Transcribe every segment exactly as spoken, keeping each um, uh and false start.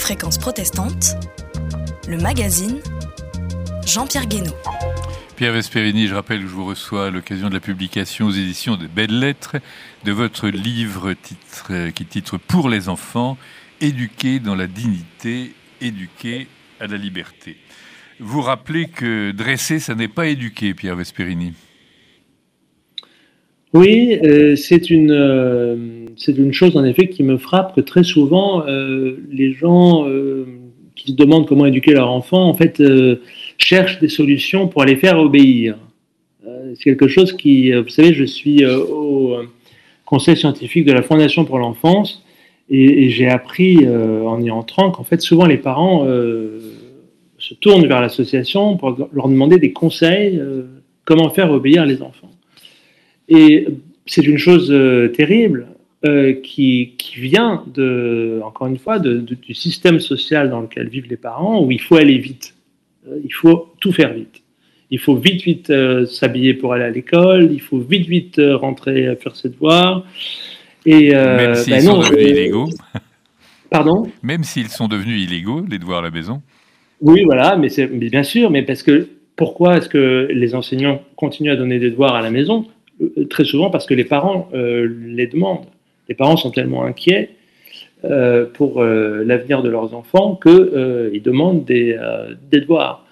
Fréquence protestante, le magazine Jean-Pierre Guénaud. Pierre Vesperini, je rappelle que je vous reçois à l'occasion de la publication aux éditions des Belles Lettres de votre livre titre, qui titre « Pour les enfants, éduquer dans la dignité, éduquer à la liberté ». Vous rappelez que dresser, ça n'est pas éduquer, Pierre Vesperini. Oui, euh, c'est une euh, c'est une chose en effet qui me frappe, que très souvent euh, les gens euh, qui se demandent comment éduquer leur enfant en fait euh, cherchent des solutions pour les faire obéir. Euh, c'est quelque chose qui, vous savez, je suis euh, au conseil scientifique de la Fondation pour l'enfance et, et j'ai appris euh, en y entrant qu'en fait souvent les parents euh, se tournent vers l'association pour leur demander des conseils euh, comment faire obéir les enfants. Et c'est une chose euh, terrible euh, qui, qui vient, de, encore une fois, de, de, du système social dans lequel vivent les parents, où il faut aller vite. Euh, il faut tout faire vite. Il faut vite, vite euh, s'habiller pour aller à l'école. Il faut vite, vite euh, rentrer euh, faire ses devoirs. Et, euh, Même s'ils ben sont non, devenus euh, illégaux. Pardon ? Même s'ils sont devenus illégaux, les devoirs à la maison. Oui, voilà, mais, c'est, mais bien sûr, mais parce que pourquoi est-ce que les enseignants continuent à donner des devoirs à la maison ? Très souvent parce que les parents euh, les demandent. Les parents sont tellement inquiets euh, pour euh, l'avenir de leurs enfants qu'ils euh, demandent des, euh, des devoirs.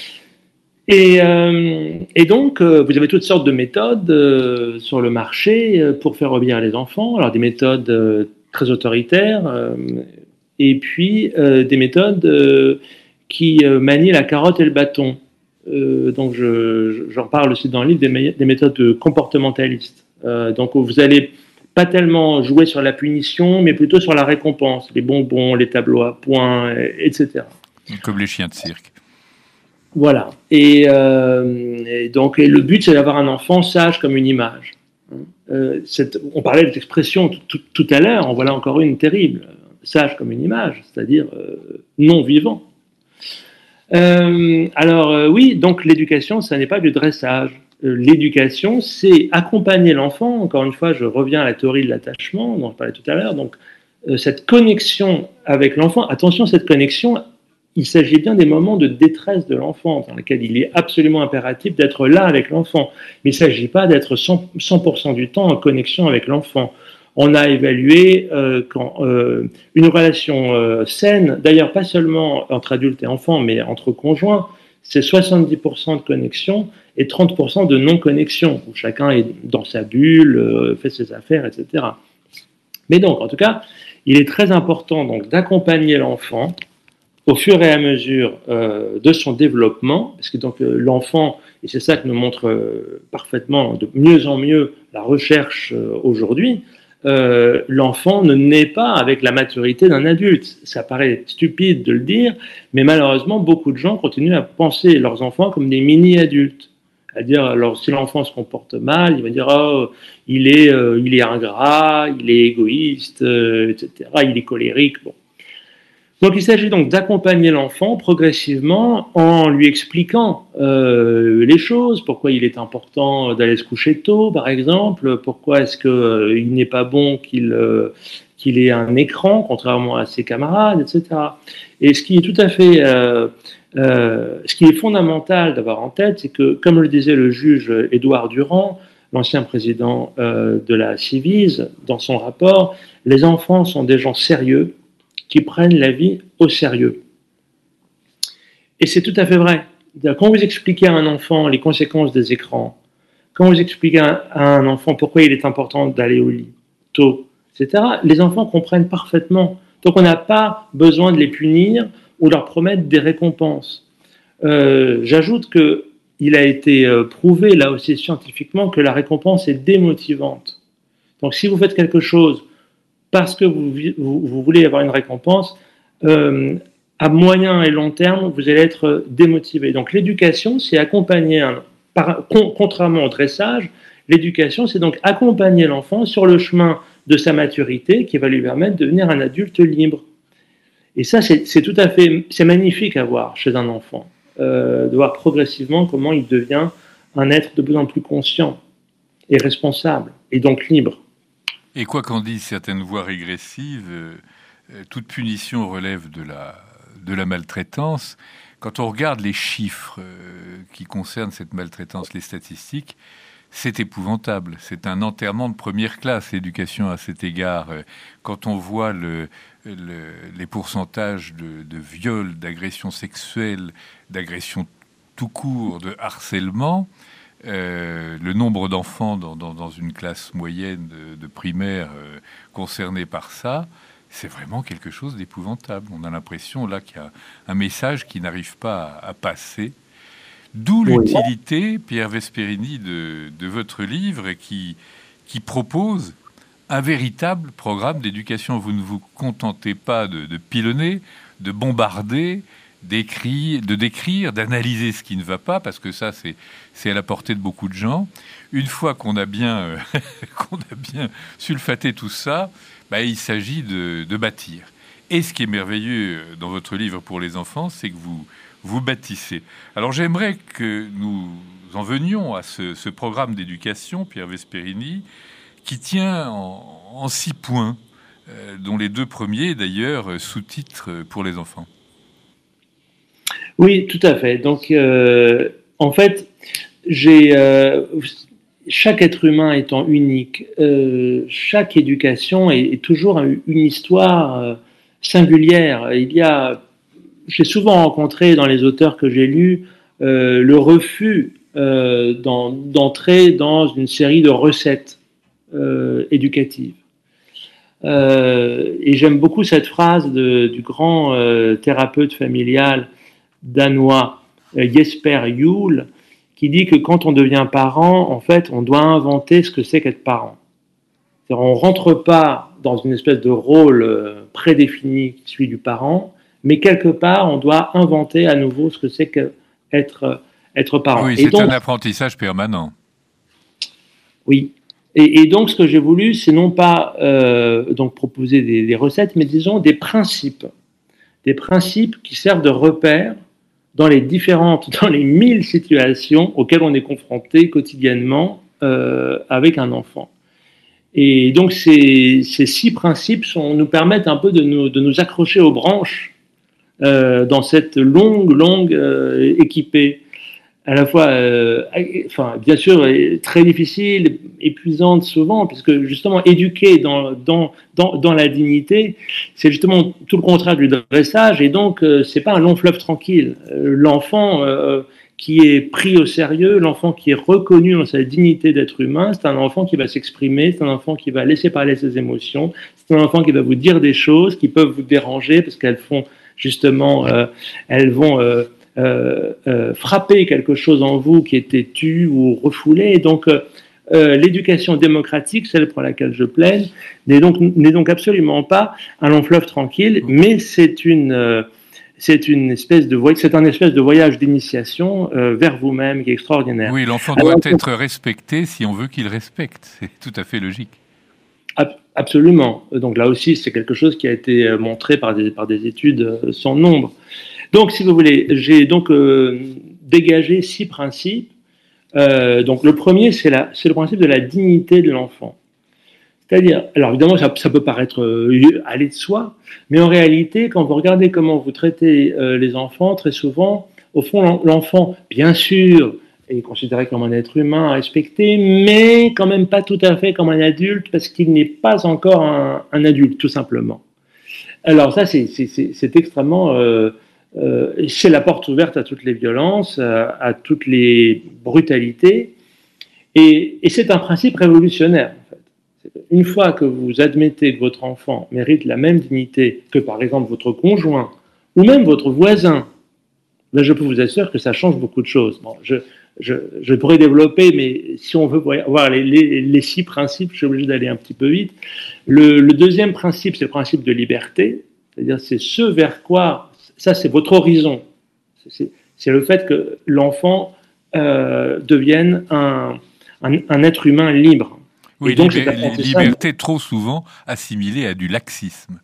Et, euh, et donc, euh, vous avez toutes sortes de méthodes euh, sur le marché euh, pour faire obéir les enfants. Alors, des méthodes euh, très autoritaires euh, et puis euh, des méthodes euh, qui euh, manient la carotte et le bâton. Euh, donc je, j'en parle aussi dans le livre des, des méthodes comportementalistes. Euh, donc vous allez pas tellement jouer sur la punition, mais plutôt sur la récompense, les bonbons, les tableaux à points, et cetera. Comme les chiens de cirque. Voilà. Et, euh, et donc et le but c'est d'avoir un enfant sage comme une image. Euh, cette, on parlait de cette expression tout, tout, tout à l'heure, en voilà encore une terrible. Sage comme une image, c'est-à-dire euh, non vivant. Euh, alors euh, oui, donc l'éducation, ça n'est pas du dressage. Euh, l'éducation, c'est accompagner l'enfant. Encore une fois, je reviens à la théorie de l'attachement dont je parlais tout à l'heure. Donc euh, cette connexion avec l'enfant, attention, cette connexion, il s'agit bien des moments de détresse de l'enfant dans lesquels il est absolument impératif d'être là avec l'enfant. Mais il ne s'agit pas d'être cent pour cent du temps en connexion avec l'enfant. On a évalué euh, quand, euh, une relation euh, saine, d'ailleurs pas seulement entre adultes et enfants, mais entre conjoints, c'est soixante-dix pour cent de connexion et trente pour cent de non-connexion, où chacun est dans sa bulle, euh, fait ses affaires, et cetera. Mais donc, en tout cas, il est très important donc, d'accompagner l'enfant au fur et à mesure euh, de son développement, parce que donc, euh, l'enfant, et c'est ça que nous montre euh, parfaitement de mieux en mieux la recherche euh, aujourd'hui, Euh, l'enfant ne naît pas avec la maturité d'un adulte. Ça paraît stupide de le dire, mais malheureusement, beaucoup de gens continuent à penser leurs enfants comme des mini-adultes. C'est-à-dire, alors, si l'enfant se comporte mal, il va dire « Oh, il est, euh, il est ingrat, il est égoïste, euh, et cetera. Il est colérique. » Bon. Donc, il s'agit donc d'accompagner l'enfant progressivement en lui expliquant euh, les choses, pourquoi il est important d'aller se coucher tôt, par exemple, pourquoi est-ce qu'il euh, n'est pas bon qu'il, euh, qu'il ait un écran, contrairement à ses camarades, et cetera. Et ce qui est tout à fait, euh, euh, ce qui est fondamental d'avoir en tête, c'est que, comme le disait le juge Édouard Durand, l'ancien président euh, de la Civise, dans son rapport, les enfants sont des gens sérieux, qui prennent la vie au sérieux. Et c'est tout à fait vrai. Quand vous expliquez à un enfant les conséquences des écrans, quand vous expliquez à un enfant pourquoi il est important d'aller au lit tôt, et cetera, les enfants comprennent parfaitement. Donc on n'a pas besoin de les punir ou de leur promettre des récompenses. Euh, j'ajoute qu'il a été prouvé, là aussi scientifiquement, que la récompense est démotivante. Donc si vous faites quelque chose parce que vous, vous, vous voulez avoir une récompense, euh, à moyen et long terme, vous allez être démotivé. Donc l'éducation, c'est accompagner, un, par, con, contrairement au dressage, l'éducation, c'est donc accompagner l'enfant sur le chemin de sa maturité qui va lui permettre de devenir un adulte libre. Et ça, c'est, c'est tout à fait, c'est magnifique à voir chez un enfant, euh, de voir progressivement comment il devient un être de plus en plus conscient et responsable, et donc libre. Et quoi qu'en disent certaines voix régressives, euh, toute punition relève de la, de la maltraitance. Quand on regarde les chiffres euh, qui concernent cette maltraitance, les statistiques, c'est épouvantable. C'est un enterrement de première classe, l'éducation à cet égard. Quand on voit le, le, les pourcentages de, de viols, d'agressions sexuelles, d'agressions tout court, de harcèlement, euh, le nombre d'enfants dans, dans, dans une classe moyenne de, de primaire euh, concernés par ça, c'est vraiment quelque chose d'épouvantable. On a l'impression là qu'il y a un message qui n'arrive pas à, à passer. D'où l'utilité, Pierre Vesperini, de, de votre livre qui, qui propose un véritable programme d'éducation. Vous ne vous contentez pas de, de pilonner, de bombarder, d'écrire, de décrire, d'analyser ce qui ne va pas, parce que ça, c'est, c'est à la portée de beaucoup de gens. Une fois qu'on a bien, euh, qu'on a bien sulfaté tout ça, bah, il s'agit de, de bâtir. Et ce qui est merveilleux dans votre livre pour les enfants, c'est que vous vous bâtissez. Alors j'aimerais que nous en venions à ce, ce programme d'éducation, Pierre Vesperini, qui tient en, en six points, euh, dont les deux premiers d'ailleurs sous-titres pour les enfants. Oui, tout à fait. Donc euh, en fait, j'ai euh, chaque être humain étant unique, euh, chaque éducation est, est toujours une histoire euh, singulière. Il y a J'ai souvent rencontré dans les auteurs que j'ai lus euh, le refus euh, dans, d'entrer dans une série de recettes euh, éducatives. Euh, et j'aime beaucoup cette phrase de, du grand euh, thérapeute familial danois euh, Jesper Juul, qui dit que quand on devient parent, en fait, on doit inventer ce que c'est qu'être parent. C'est-à-dire, on ne rentre pas dans une espèce de rôle euh, prédéfini qui suit du parent, mais quelque part, on doit inventer à nouveau ce que c'est qu'être être parent. Oui, c'est donc un apprentissage permanent. Oui. Et, et donc, ce que j'ai voulu, c'est non pas euh, donc proposer des, des recettes, mais disons des principes. Des principes qui servent de repères dans les différentes, dans les mille situations auxquelles on est confronté quotidiennement euh, avec un enfant. Et donc, ces, ces six principes sont, nous permettent un peu de nous, de nous accrocher aux branches Euh, dans cette longue, longue euh, équipée, à la fois, euh, enfin, bien sûr, très difficile, épuisante souvent, puisque justement, éduquer dans, dans, dans, dans la dignité, c'est justement tout le contraire du dressage, et donc, euh, c'est pas un long fleuve tranquille. Euh, l'enfant euh, qui est pris au sérieux, l'enfant qui est reconnu dans sa dignité d'être humain, c'est un enfant qui va s'exprimer, c'est un enfant qui va laisser parler ses émotions, c'est un enfant qui va vous dire des choses qui peuvent vous déranger, parce qu'elles font justement, euh, elles vont euh, euh, euh, frapper quelque chose en vous qui est têtu ou refoulé. Et donc, euh, euh, l'éducation démocratique, celle pour laquelle je plaide, n'est donc, n'est donc absolument pas un long fleuve tranquille, mais c'est une, euh, c'est une espèce de voyage, c'est un espèce de voyage d'initiation euh, vers vous-même qui est extraordinaire. Oui, l'enfant doit Alors, être respecté si on veut qu'il respecte. C'est tout à fait logique. Absolument. Donc là aussi, c'est quelque chose qui a été montré par des, par des études sans nombre. Donc, si vous voulez, j'ai donc euh, dégagé six principes. Euh, donc, le premier, c'est, la, c'est le principe de la dignité de l'enfant. C'est-à-dire, alors évidemment, ça, ça peut paraître euh, aller de soi, mais en réalité, quand vous regardez comment vous traitez euh, les enfants, très souvent, au fond, l'enfant, bien sûr, est considéré comme un être humain à respecter, mais quand même pas tout à fait comme un adulte, parce qu'il n'est pas encore un, un adulte, tout simplement. Alors ça, c'est, c'est, c'est, c'est extrêmement... Euh, euh, c'est la porte ouverte à toutes les violences, à, à toutes les brutalités, et, et c'est un principe révolutionnaire, en fait. Une fois que vous admettez que votre enfant mérite la même dignité que, par exemple, votre conjoint, ou même votre voisin, là, je peux vous assurer que ça change beaucoup de choses. Bon, je... Je, je pourrais développer, mais si on veut voir les, les, les six principes, je suis obligé d'aller un petit peu vite. Le, le deuxième principe, c'est le principe de liberté, c'est-à-dire c'est ce vers quoi, ça c'est votre horizon, c'est, c'est le fait que l'enfant euh, devienne un, un, un être humain libre. Oui, et donc, libé- liberté trop souvent assimilée à du laxisme.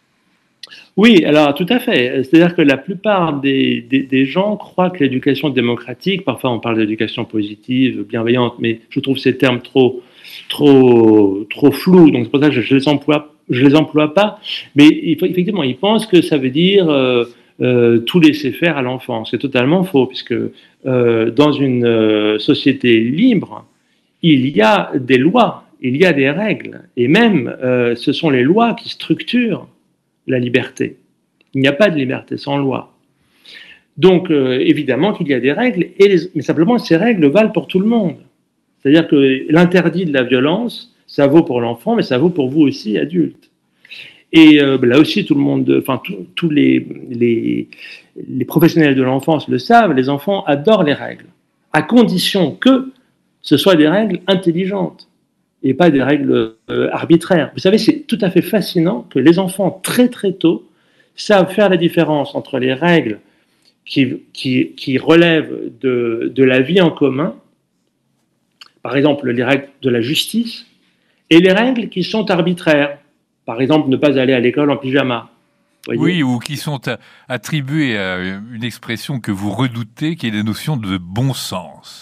Oui, alors tout à fait. C'est-à-dire que la plupart des, des, des gens croient que l'éducation démocratique, parfois on parle d'éducation positive, bienveillante, mais je trouve ces termes trop, trop, trop flous, donc c'est pour ça que je les emploie je les emploie pas, mais effectivement, ils pensent que ça veut dire euh, euh, tout laisser faire à l'enfant. C'est totalement faux, puisque euh, dans une euh, société libre, il y a des lois, il y a des règles, et même euh, ce sont les lois qui structurent la liberté. Il n'y a pas de liberté sans loi. Donc, euh, évidemment qu'il y a des règles, et les, mais simplement ces règles valent pour tout le monde. C'est-à-dire que l'interdit de la violence, ça vaut pour l'enfant, mais ça vaut pour vous aussi, adultes. Et euh, là aussi, tout le monde, enfin, tous les, les, les professionnels de l'enfance le savent, les enfants adorent les règles, à condition que ce soit des règles intelligentes et pas des règles euh, arbitraires. Vous savez, c'est tout à fait fascinant que les enfants, très très tôt, savent faire la différence entre les règles qui, qui, qui relèvent de, de la vie en commun, par exemple les règles de la justice, et les règles qui sont arbitraires. Par exemple, ne pas aller à l'école en pyjama. Voyez ? Oui, ou qui sont attribuées à une expression que vous redoutez, qui est la notion de bon sens.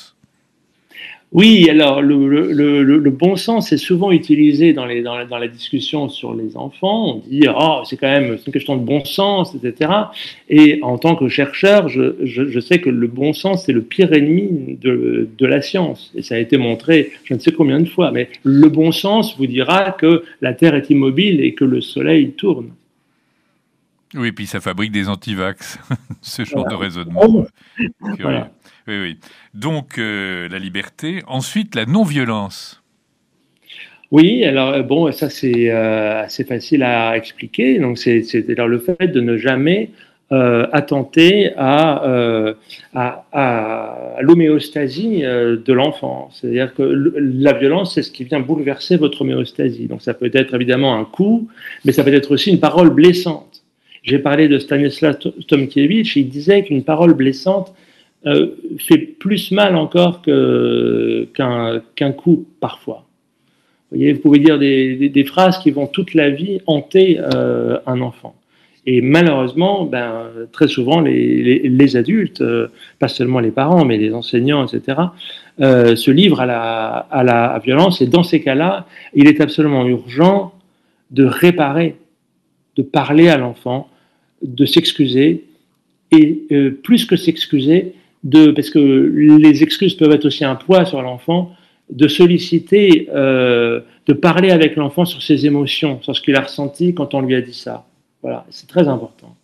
Oui, alors le, le, le, le bon sens est souvent utilisé dans, les, dans, la, dans la discussion sur les enfants. On dit « oh, c'est quand même c'est une question de bon sens, et cetera » Et en tant que chercheur, je, je, je sais que le bon sens, c'est le pire ennemi de, de la science. Et ça a été montré je ne sais combien de fois. Mais le bon sens vous dira que la Terre est immobile et que le Soleil tourne. Oui, puis ça fabrique des antivax, ce genre voilà. de raisonnement. Voilà. Oui, oui. Donc, euh, la liberté. Ensuite, la non-violence. Oui, alors bon, ça c'est euh, assez facile à expliquer. Donc, c'est, c'est alors le fait de ne jamais euh, attenter à, euh, à, à, à l'homéostasie euh, de l'enfant. C'est-à-dire que le, la violence, c'est ce qui vient bouleverser votre homéostasie. Donc, ça peut être évidemment un coup, mais ça peut être aussi une parole blessante. J'ai parlé de Stanisław Tomkiewicz, il disait qu'une parole blessante Euh, fait plus mal encore que, qu'un, qu'un coup, parfois. Vous voyez, vous pouvez dire des, des, des phrases qui vont toute la vie hanter euh, un enfant. Et malheureusement, ben, très souvent, les, les, les adultes, euh, pas seulement les parents, mais les enseignants, et cetera, euh, se livrent à la, à la violence. Et dans ces cas-là, il est absolument urgent de réparer, de parler à l'enfant, de s'excuser, et euh, plus que s'excuser, de, parce que les excuses peuvent être aussi un poids sur l'enfant, de solliciter, euh, de parler avec l'enfant sur ses émotions, sur ce qu'il a ressenti quand on lui a dit ça. Voilà, c'est très important.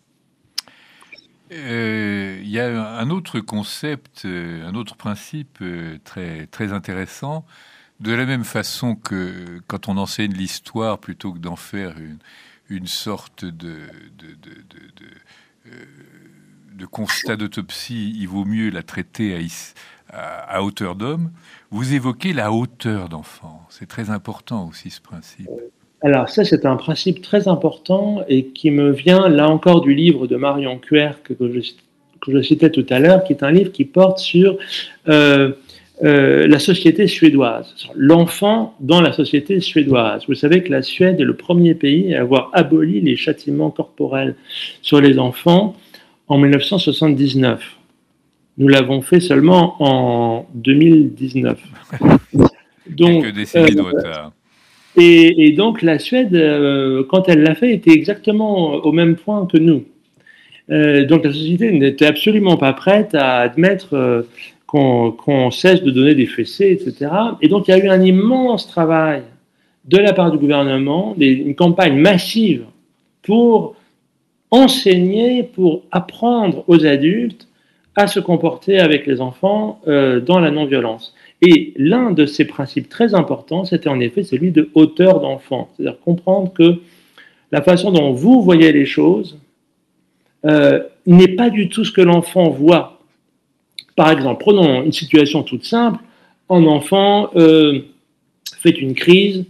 Euh, il y a un autre concept, un autre principe euh, très, très intéressant. De la même façon que quand on enseigne l'histoire, plutôt que d'en faire une, une sorte de... de, de, de, de euh, de constat d'autopsie, il vaut mieux la traiter à, à, à hauteur d'homme. Vous évoquez la hauteur d'enfant. C'est très important aussi, ce principe. Alors ça, c'est un principe très important et qui me vient, là encore, du livre de Marion Kuerk que je, que je citais tout à l'heure, qui est un livre qui porte sur euh, euh, la société suédoise, sur l'enfant dans la société suédoise. Vous savez que la Suède est le premier pays à avoir aboli les châtiments corporels sur les enfants en dix-neuf cent soixante-dix-neuf. Nous l'avons fait seulement en deux mille dix-neuf. Donc, quelques décennies de euh, retard. Et, et donc la Suède, euh, quand elle l'a fait, était exactement au même point que nous. Euh, donc la société n'était absolument pas prête à admettre euh, qu'on, qu'on cesse de donner des fessées, et cetera. Et donc il y a eu un immense travail de la part du gouvernement, des, une campagne massive pour enseigner, pour apprendre aux adultes à se comporter avec les enfants euh, dans la non-violence. Et l'un de ces principes très importants, c'était en effet celui de hauteur d'enfant. C'est-à-dire comprendre que la façon dont vous voyez les choses euh, n'est pas du tout ce que l'enfant voit. Par exemple, prenons une situation toute simple. Un enfant euh, fait une crise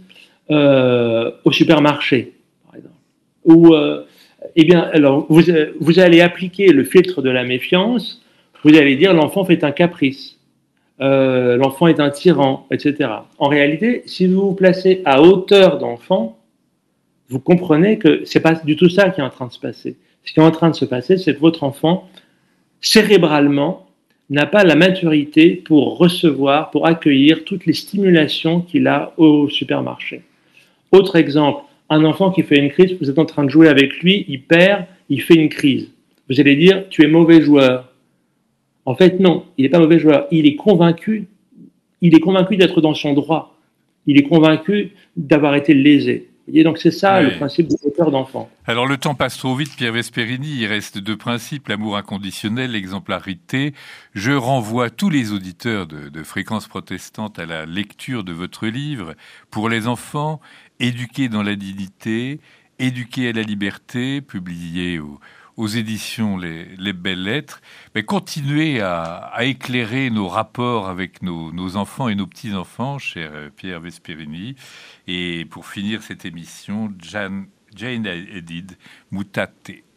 euh, au supermarché, par exemple. Ou, euh, eh bien, alors, vous, vous allez appliquer le filtre de la méfiance, vous allez dire l'enfant fait un caprice. Euh, l'enfant est un tyran, et cetera. En réalité, si vous vous placez à hauteur d'enfant, vous comprenez que c'est pas du tout ça qui est en train de se passer. Ce qui est en train de se passer, c'est que votre enfant, cérébralement, n'a pas la maturité pour recevoir, pour accueillir toutes les stimulations qu'il a au supermarché. Autre exemple, un enfant qui fait une crise, vous êtes en train de jouer avec lui, il perd, il fait une crise. Vous allez dire, tu es mauvais joueur. En fait, non, il n'est pas mauvais joueur. Il est convaincu, il est convaincu d'être dans son droit. Il est convaincu d'avoir été lésé. Vous voyez, donc c'est ça oui. le principe du moteur d'enfant. Alors le temps passe trop vite, Pierre Vesperini, il reste deux principes, l'amour inconditionnel, l'exemplarité. Je renvoie tous les auditeurs de, de Fréquence Protestante à la lecture de votre livre pour les enfants, éduqués dans la dignité, éduqués à la liberté, publié au, aux éditions Les, les Belles Lettres. Mais continuez à, à éclairer nos rapports avec nos, nos enfants et nos petits-enfants, cher Pierre Vesperini. Et pour finir cette émission, Jane, Jane Edid, Mutate.